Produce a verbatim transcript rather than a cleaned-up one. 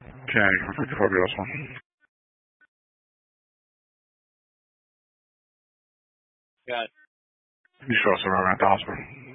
Okay, fifty-four Beatles one. Got it. You show us around at the hospital.